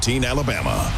Alabama.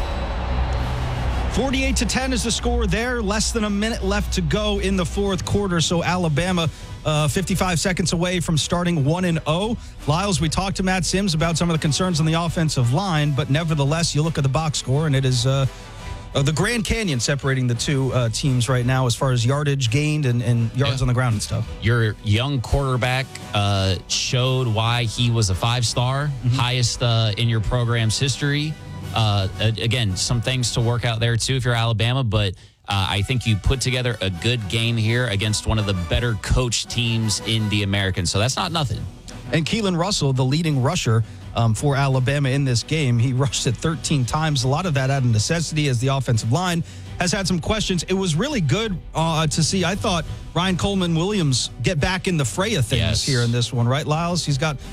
48-10 is the score there. Less than a minute left to go in the fourth quarter. So Alabama 55 seconds away from starting 1-0. Lyles, we talked to Matt Sims about some of the concerns on the offensive line, but nevertheless, you look at the box score, and it is the Grand Canyon separating the two teams right now as far as yardage gained and yards on the ground and stuff. Your young quarterback showed why he was a five-star, highest in your program's history. Again, some things to work out there, too, if you're Alabama, but I think you put together a good game here against one of the better coached teams in the American, so that's not nothing. And Keelan Russell, the leading rusher for Alabama in this game, he rushed it 13 times. A lot of that out of necessity as the offensive line has had some questions. It was really good to see, I thought, Ryan Coleman-Williams get back in the fray of things here in this one, right, Lyles? He's got,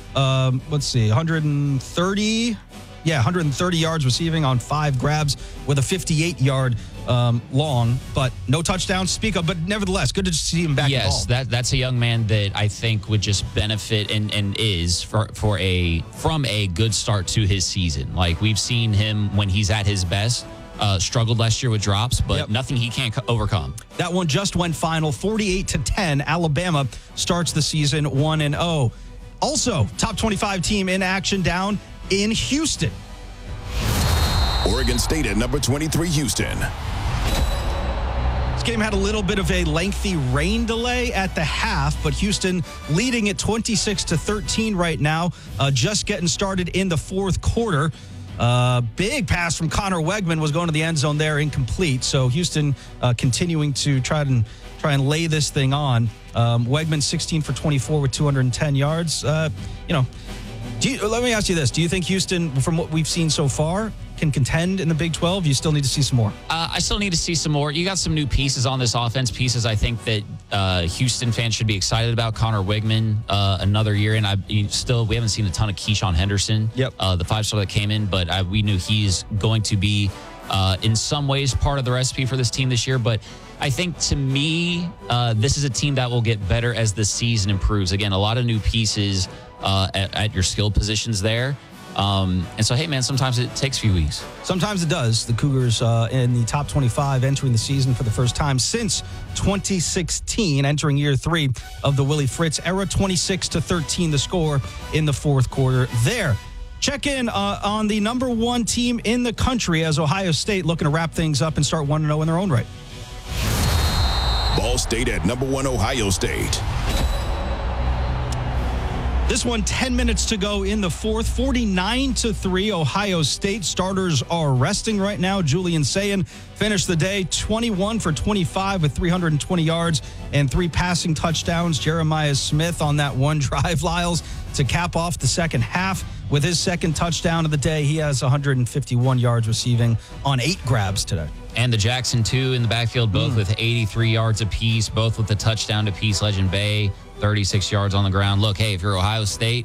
130 yards receiving on 5 grabs with a 58-yard long, but no touchdowns to speak of. But nevertheless, good to see him back involved. Yes, that's a young man that I think would just benefit and is from a good start to his season. Like, we've seen him when he's at his best. Struggled last year with drops, but nothing he can't overcome. That one just went final, 48-10. Alabama starts the season 1-0. Also, top 25 team in action down in Houston. Oregon State at number 23, Houston. This game had a little bit of a lengthy rain delay at the half, but Houston leading at 26-13 right now, just getting started in the fourth quarter. Big pass from Connor Wegman was going to the end zone there, incomplete. So Houston continuing to try and lay this thing on. Wegman 16 for 24 with 210 yards. Let me ask you this. Do you think Houston, from what we've seen so far, can contend in the Big 12? You still need to see some more? I still need to see some more. You got some new pieces on this offense, pieces I think that Houston fans should be excited about. Connor Wegman, another year in. We haven't seen a ton of Keyshawn Henderson, the 5-star that came in, but we knew he's going to be, in some ways, part of the recipe for this team this year. But I think, to me, this is a team that will get better as the season improves. Again, a lot of new pieces at your skill positions there. And so, hey, man, sometimes it takes a few weeks. Sometimes it does. The Cougars in the top 25 entering the season for the first time since 2016, entering year 3 of the Willie Fritz era. 26-13 the score in the fourth quarter there. Check in on the number 1 team in the country as Ohio State looking to wrap things up and start 1-0 in their own right. Ball State at number 1, Ohio State. This one, 10 minutes to go in the fourth. 49-3, Ohio State. Starters are resting right now. Julian Sayin finished the day 21 for 25 with 320 yards and 3 passing touchdowns. Jeremiah Smith on that one drive, Lyles, to cap off the second half with his second touchdown of the day. He has 151 yards receiving on 8 grabs today. And the Jackson 2 in the backfield, both with 83 yards apiece, both with the touchdown apiece. Legend Bay, 36 yards on the ground. Look, hey, if you're Ohio State,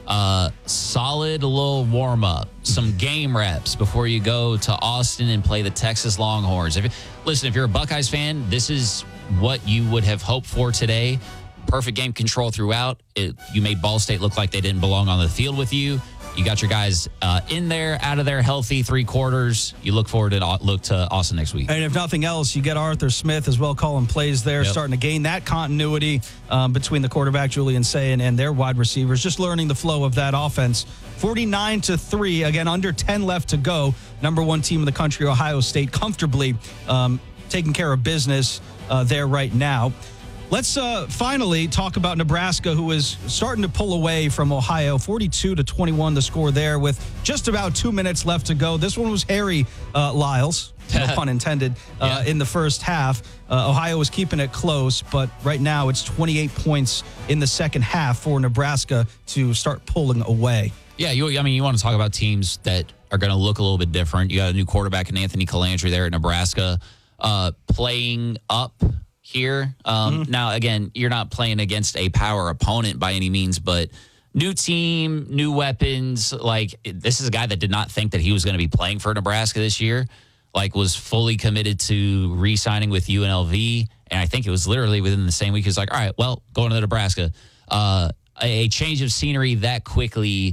solid little warm-up, some game reps before you go to Austin and play the Texas Longhorns. If you're a Buckeyes fan, this is what you would have hoped for today. Perfect game control throughout. You made Ball State look like they didn't belong on the field with you. You got your guys in there, out of there, healthy, 3 quarters. You look forward to Austin next week. And if nothing else, you get Arthur Smith as well calling plays there, starting to gain that continuity between the quarterback, Julian Sayin, and their wide receivers, just learning the flow of that offense. 49-3, again, under 10 left to go. Number 1 team in the country, Ohio State, comfortably taking care of business there right now. Let's finally talk about Nebraska, who is starting to pull away from Ohio. 42-21 the score there with just about 2 minutes left to go. This one was hairy, Lyles, no pun intended, in the first half. Ohio was keeping it close, but right now it's 28 points in the second half for Nebraska to start pulling away. Yeah, you want to talk about teams that are going to look a little bit different. You got a new quarterback in Anthony Calandri there at Nebraska, playing up here. Now, again, you're not playing against a power opponent by any means, but new team, new weapons. Like, this is a guy that did not think that he was going to be playing for Nebraska this year, was fully committed to re-signing with UNLV. And I think it was literally within the same week. He was like, all right, well, going to Nebraska. A change of scenery that quickly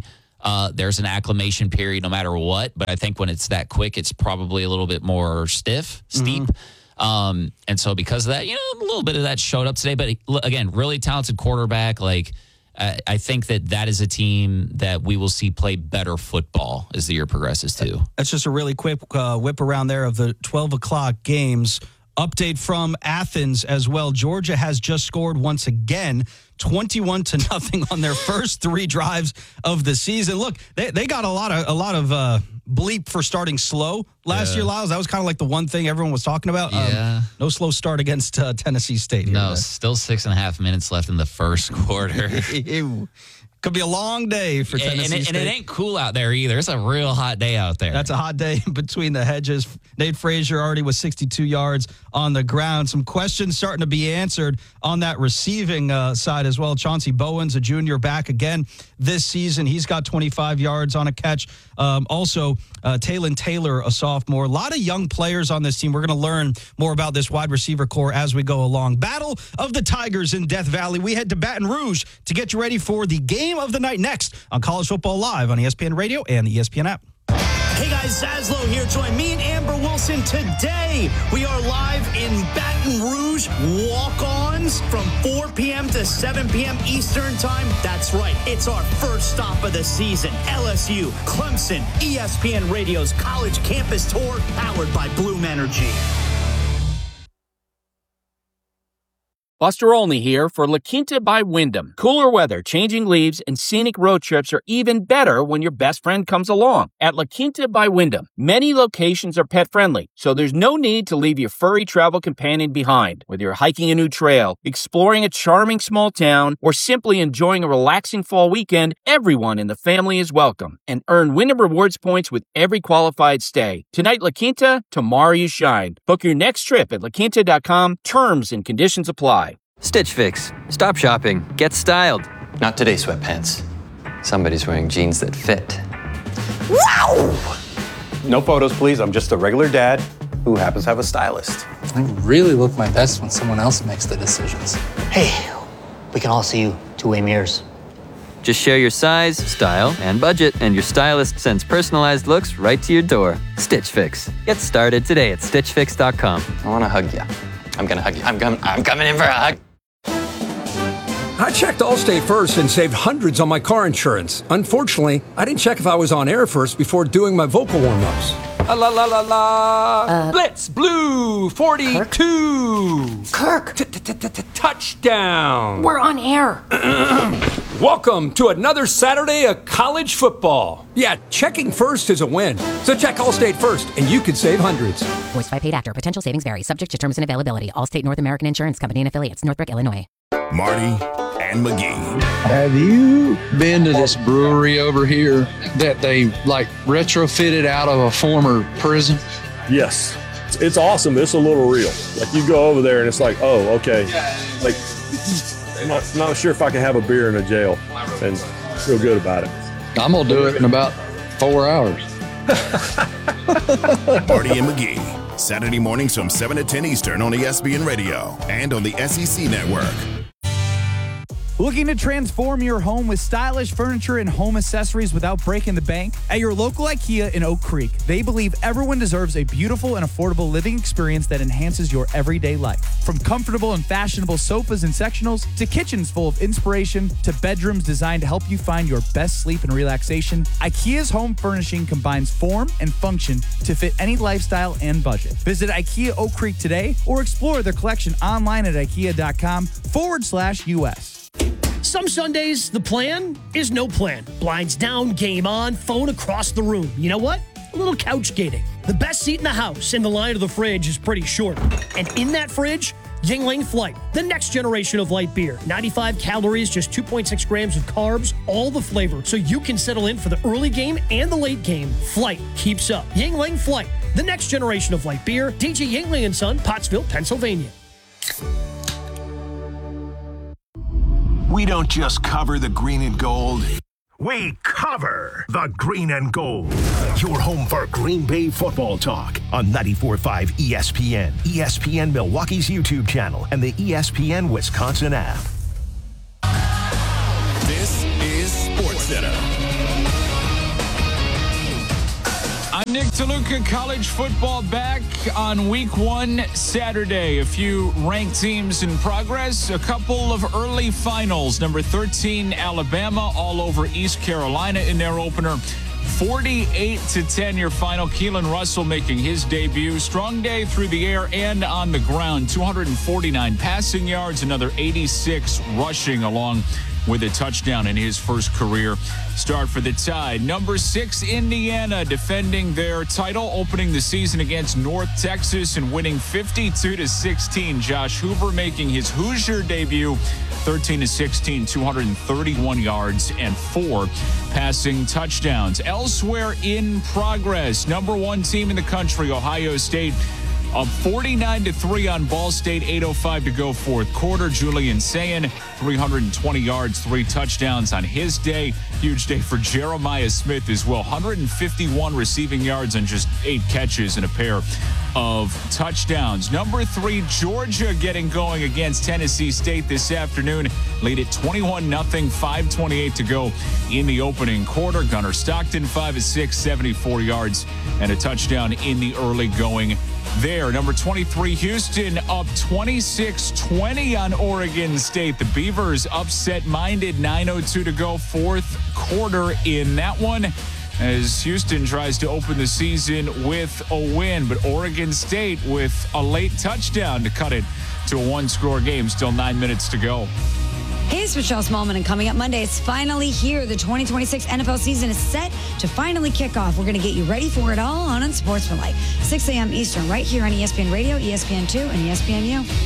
There's an acclimation period no matter what, but I think when it's that quick, it's probably a little bit more steep. And so because of that, a little bit of that showed up today. But again, really talented quarterback. Like, I think that is a team that we will see play better football as the year progresses too. That's just a really quick whip around there of the 12 o'clock games. Update from Athens as well. Georgia has just scored once again, 21-0 on their first 3 drives of the season. Look, they got a lot of bleep for starting slow last year, Lyles. That was kind of like the one thing everyone was talking about. No slow start against Tennessee State. No, still 6.5 minutes left in the first quarter. Could be a long day for Tennessee State. And it ain't cool out there either. It's a real hot day out there. That's a hot day between the hedges. Nate Frazier already with 62 yards on the ground. Some questions starting to be answered on that receiving side as well. Chauncey Bowens, a junior, back again this season. He's got 25 yards on a catch. Also, Taylon Taylor, a sophomore. A lot of young players on this team. We're going to learn more about this wide receiver core as we go along. Battle of the Tigers in Death Valley. We head to Baton Rouge to get you ready for the game of the night next on College Football Live on ESPN Radio and the ESPN app. Hey guys, Zaslow here. Join me and Amber Wilson today. We are live in Baton Rouge. Walk-ons from 4 p.m. to 7 p.m. Eastern Time. That's right. It's our first stop of the season. LSU, Clemson, ESPN Radio's college campus tour powered by Bloom Energy. Buster Olney here for La Quinta by Wyndham. Cooler weather, changing leaves, and scenic road trips are even better when your best friend comes along. At La Quinta by Wyndham, many locations are pet-friendly, so there's no need to leave your furry travel companion behind. Whether you're hiking a new trail, exploring a charming small town, or simply enjoying a relaxing fall weekend, everyone in the family is welcome. And earn Wyndham Rewards points with every qualified stay. Tonight, La Quinta, tomorrow you shine. Book your next trip at laquinta.com. Terms and conditions apply. Stitch Fix. Stop shopping. Get styled. Not today, sweatpants. Somebody's wearing jeans that fit. Wow! No photos, please. I'm just a regular dad who happens to have a stylist. I really look my best when someone else makes the decisions. Hey, we can all see you two-way mirrors. Just share your size, style, and budget, and your stylist sends personalized looks right to your door. Stitch Fix. Get started today at StitchFix.com. I want to hug you. I'm going to hug you. I'm coming in for a hug. I checked Allstate first and saved hundreds on my car insurance. Unfortunately, I didn't check if I was on air first before doing my vocal warm-ups. La la la la. Blitz Blue 42. Kirk. Touchdown. We're on air. Welcome to another Saturday of college football. Yeah, checking first is a win. So check Allstate first, and you could save hundreds. Voiced by paid actor. Potential savings vary. Subject to terms and availability. Allstate North American Insurance Company and affiliates. Northbrook, Illinois. Marty and McGee. Have you been to this brewery over here that they retrofitted out of a former prison? Yes. It's awesome. It's a little real. Like you go over there and it's like, oh, okay. Like I'm not sure if I can have a beer in a jail and feel good about it. I'm going to do it in about 4 hours. Marty and McGee. Saturday mornings from 7 to 10 Eastern on ESPN Radio and on the SEC Network. Looking to transform your home with stylish furniture and home accessories without breaking the bank? At your local IKEA in Oak Creek, they believe everyone deserves a beautiful and affordable living experience that enhances your everyday life. From comfortable and fashionable sofas and sectionals, to kitchens full of inspiration, to bedrooms designed to help you find your best sleep and relaxation, IKEA's home furnishing combines form and function to fit any lifestyle and budget. Visit IKEA Oak Creek today or explore their collection online at ikea.com/US. Some Sundays, the plan is no plan. Blinds down, game on, phone across the room. You know what? A little couch gating. The best seat in the house and the line of the fridge is pretty short. And in that fridge, Yuengling Flight, the next generation of light beer. 95 calories, just 2.6 grams of carbs, all the flavor, so you can settle in for the early game and the late game. Flight keeps up. Yuengling Flight, the next generation of light beer. DJ Yuengling & Son, Pottsville, Pennsylvania. We don't just cover the green and gold. We cover the green and gold. Your home for Green Bay football talk on 94.5 ESPN, ESPN Milwaukee's YouTube channel, and the ESPN Wisconsin app. This is SportsCenter. I'm Nick DeLuca. College football back on week 1 Saturday. A few ranked teams in progress. A couple of early finals. Number 13, Alabama, all over East Carolina in their opener. 48-10 your final. Keelan Russell making his debut. Strong day through the air and on the ground. 249 passing yards, another 86 rushing, along with a touchdown in his first career start for the Tide. Number 6, Indiana, defending their title, opening the season against North Texas and winning 52-16. Josh Hoover making his Hoosier debut, 13-16, 231 yards and 4 passing touchdowns. Elsewhere in progress, number 1 team in the country, Ohio State, up 49-3 on Ball State, 8:05 to go fourth quarter. Julian Sayin, 320 yards, 3 touchdowns on his day. Huge day for Jeremiah Smith as well. 151 receiving yards and just 8 catches and a pair of touchdowns. Number 3, Georgia getting going against Tennessee State this afternoon. Lead at 21-0, 5:28 to go in the opening quarter. Gunnar Stockton, 5 of 6, 74 yards and a touchdown in the early going there. Number 23, Houston, up 26-20 on Oregon State. The Beavers upset-minded, 9:02 to go, fourth quarter in that one, as Houston tries to open the season with a win. But Oregon State with a late touchdown to cut it to a 1-score game. Still 9 minutes to go. Hey, it's Michelle Smallman, and coming up Monday, it's finally here. The 2026 NFL season is set to finally kick off. We're going to get you ready for it all on Unsportsmanlike. 6 a.m. Eastern, right here on ESPN Radio, ESPN2, and ESPNU.